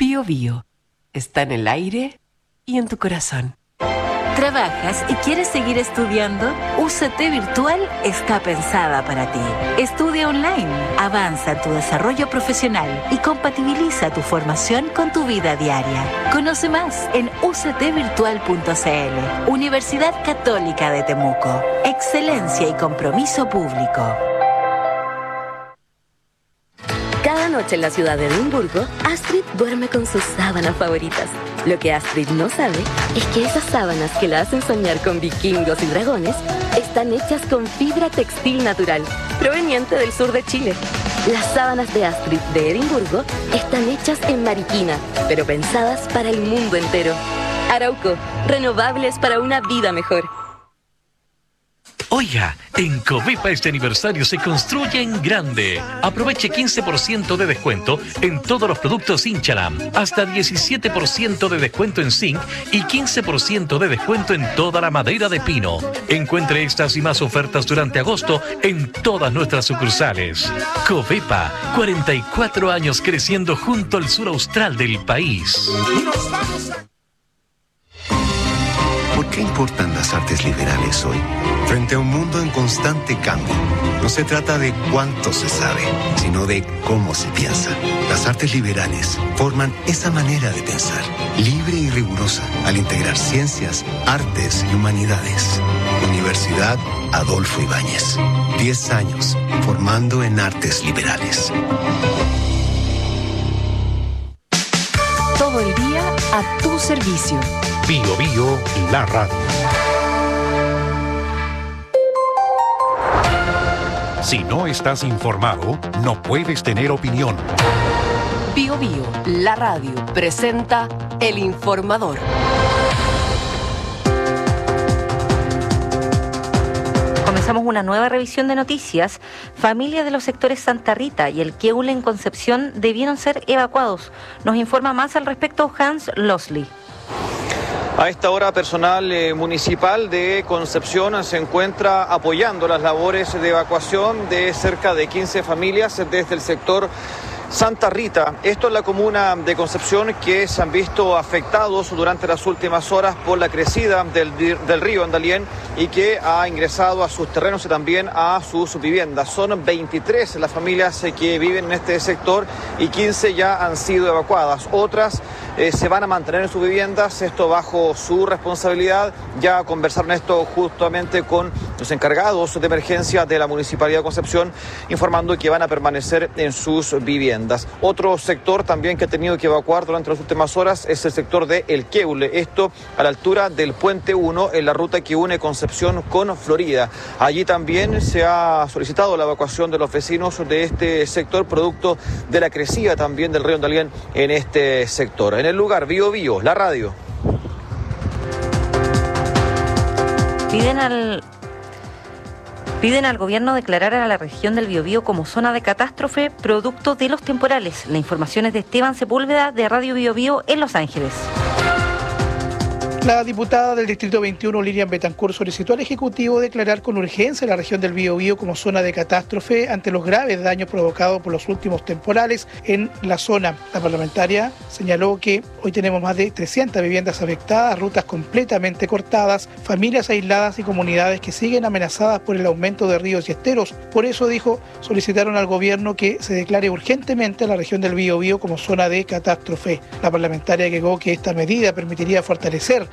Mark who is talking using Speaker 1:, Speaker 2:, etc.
Speaker 1: Bio Bio. Está en el aire y en tu corazón.
Speaker 2: ¿Trabajas y quieres seguir estudiando? UCT Virtual está pensada para ti. Estudia online, avanza en tu desarrollo profesional y compatibiliza tu formación con tu vida diaria. Conoce más en uctvirtual.cl. Universidad Católica de Temuco. Excelencia y compromiso público.
Speaker 3: Cada noche en la ciudad de Edimburgo, Astrid duerme con sus sábanas favoritas. Lo que Astrid no sabe es que esas sábanas que la hacen soñar con vikingos y dragones están hechas con fibra textil natural, proveniente del sur de Chile. Las sábanas de Astrid de Edimburgo están hechas en Mariquina, pero pensadas para el mundo entero. Arauco, renovables para una vida mejor.
Speaker 4: Oiga, en Covepa este aniversario se construye en grande. Aproveche 15% de descuento en todos los productos Inchalam, hasta 17% de descuento en zinc y 15% de descuento en toda la madera de pino. Encuentre estas y más ofertas durante agosto en todas nuestras sucursales. Covepa, 44 años creciendo junto al sur austral del país.
Speaker 5: ¿Por qué importan las artes liberales hoy? Frente a un mundo en constante cambio, no se trata de cuánto se sabe, sino de cómo se piensa. Las artes liberales forman esa manera de pensar, libre y rigurosa, al integrar ciencias, artes y humanidades. Universidad Adolfo Ibáñez. 10 años formando en artes liberales.
Speaker 1: Todo el día a tu servicio.
Speaker 6: Bio Bio, la radio. Si no estás informado, no puedes tener opinión.
Speaker 1: Bio Bio, la radio, presenta El Informador.
Speaker 7: Comenzamos una nueva revisión de noticias. Familias de los sectores Santa Rita y el Queule en Concepción debieron ser evacuados. Nos informa más al respecto Hans Losley.
Speaker 8: A esta hora, personal municipal de Concepción se encuentra apoyando las labores de evacuación de cerca de 15 familias desde el sector Santa Rita. Esto es la comuna de Concepción, que se han visto afectados durante las últimas horas por la crecida del río Andalién y que ha ingresado a sus terrenos y también a sus viviendas. Son 23 las familias que viven en este sector y 15 ya han sido evacuadas. Otras se van a mantener en sus viviendas, esto bajo su responsabilidad. Ya conversaron esto justamente con los encargados de emergencia de la Municipalidad de Concepción, informando que van a permanecer en sus viviendas. Otro sector también que ha tenido que evacuar durante las últimas horas es el sector de El Queule, esto a la altura del Puente 1 en la ruta que une Concepción con Florida. Allí también se ha solicitado la evacuación de los vecinos de este sector, producto de la crecida también del río Andalién en este sector. En el lugar, Bio Bio, la radio.
Speaker 7: Piden al gobierno declarar a la región del Biobío como zona de catástrofe producto de los temporales. La información es de Esteban Sepúlveda de Radio Biobío en Los Ángeles.
Speaker 9: La diputada del Distrito 21, Lilian Betancourt, solicitó al Ejecutivo declarar con urgencia la región del Biobío como zona de catástrofe ante los graves daños provocados por los últimos temporales en la zona. La parlamentaria señaló que hoy tenemos más de 300 viviendas afectadas, rutas completamente cortadas, familias aisladas y comunidades que siguen amenazadas por el aumento de ríos y esteros. Por eso, dijo, solicitaron al gobierno que se declare urgentemente a la región del Biobío como zona de catástrofe. La parlamentaria agregó que esta medida permitiría fortalecer